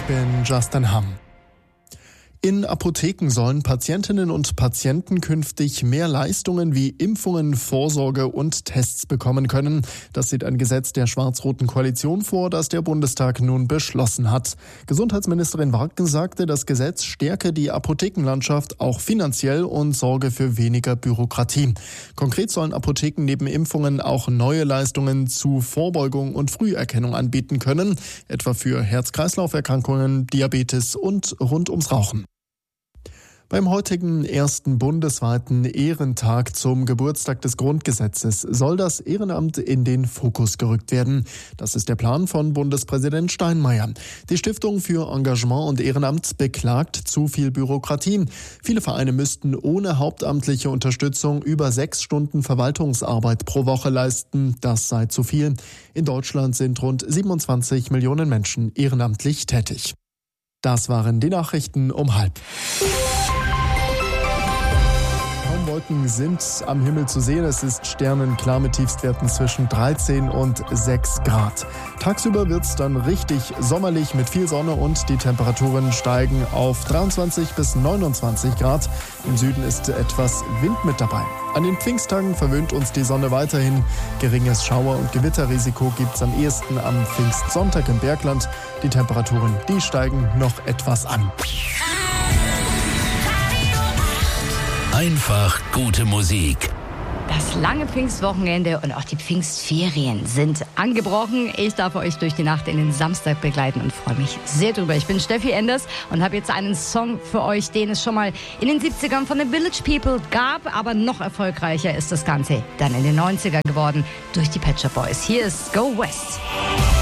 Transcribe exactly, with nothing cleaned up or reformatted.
bin Justin Hamm. In Apotheken sollen Patientinnen und Patienten künftig mehr Leistungen wie Impfungen, Vorsorge und Tests bekommen können. Das sieht ein Gesetz der schwarz-roten Koalition vor, das der Bundestag nun beschlossen hat. Gesundheitsministerin Warken sagte, das Gesetz stärke die Apothekenlandschaft auch finanziell und sorge für weniger Bürokratie. Konkret sollen Apotheken neben Impfungen auch neue Leistungen zu Vorbeugung und Früherkennung anbieten können, etwa für Herz-Kreislauf-Erkrankungen, Diabetes und rund ums Rauchen. Beim heutigen ersten bundesweiten Ehrentag zum Geburtstag des Grundgesetzes soll das Ehrenamt in den Fokus gerückt werden. Das ist der Plan von Bundespräsident Steinmeier. Die Stiftung für Engagement und Ehrenamt beklagt zu viel Bürokratie. Viele Vereine müssten ohne hauptamtliche Unterstützung über sechs Stunden Verwaltungsarbeit pro Woche leisten. Das sei zu viel. In Deutschland sind rund siebenundzwanzig Millionen Menschen ehrenamtlich tätig. Das waren die Nachrichten um halb. Wolken sind am Himmel zu sehen. Es ist sternenklar mit Tiefstwerten zwischen dreizehn und sechs Grad. Tagsüber wird es dann richtig sommerlich mit viel Sonne und die Temperaturen steigen auf dreiundzwanzig bis neunundzwanzig Grad. Im Süden ist etwas Wind mit dabei. An den Pfingsttagen verwöhnt uns die Sonne weiterhin. Geringes Schauer- und Gewitterrisiko gibt es am ehesten am Pfingstsonntag im Bergland. Die Temperaturen, die steigen noch etwas an. Einfach gute Musik. Das lange Pfingstwochenende und auch die Pfingstferien sind angebrochen. Ich darf euch durch die Nacht in den Samstag begleiten und freue mich sehr drüber. Ich bin Steffi Enders und habe jetzt einen Song für euch, den es schon mal in den siebzigern von den Village People gab. Aber noch erfolgreicher ist das Ganze dann in den neunzigern geworden durch die Pet Shop Boys. Hier ist Go West.